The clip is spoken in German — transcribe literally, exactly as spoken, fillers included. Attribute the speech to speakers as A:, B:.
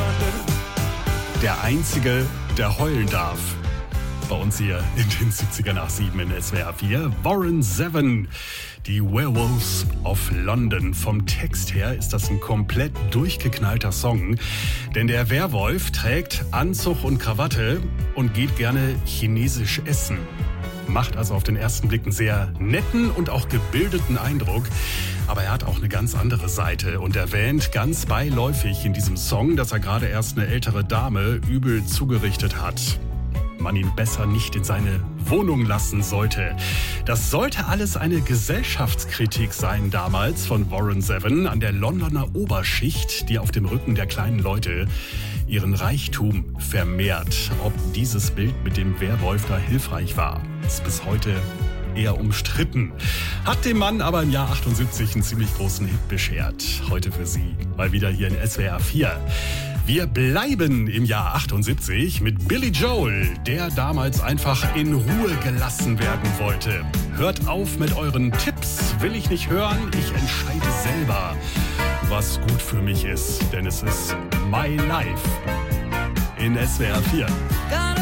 A: Der Einzige, der heulen darf. Bei uns hier in den siebziger nach sieben in S W R vier. Warren Zevon, die Werewolves of London. Vom Text her ist das ein komplett durchgeknallter Song. Denn der Werwolf trägt Anzug und Krawatte und geht gerne chinesisch essen. Macht also auf den ersten Blick einen sehr netten und auch gebildeten Eindruck. Aber er hat auch eine ganz andere Seite und erwähnt ganz beiläufig in diesem Song, dass er gerade erst eine ältere Dame übel zugerichtet hat. Man ihn besser nicht in seine Wohnung lassen sollte. Das sollte alles eine Gesellschaftskritik sein damals von Warren Zevon an der Londoner Oberschicht, die auf dem Rücken der kleinen Leute ihren Reichtum vermehrt. Ob dieses Bild mit dem Werwolf da hilfreich war, ist bis heute eher umstritten. Hat dem Mann aber im Jahr achtundsiebzig einen ziemlich großen Hit beschert. Heute für Sie mal wieder hier in S W R vier. Wir bleiben im Jahr achtundsiebzig mit Billy Joel, der damals einfach in Ruhe gelassen werden wollte. Hört auf mit euren Tipps, will ich nicht hören, ich entscheide selber, was gut für mich ist, denn es ist my life in S W R vier.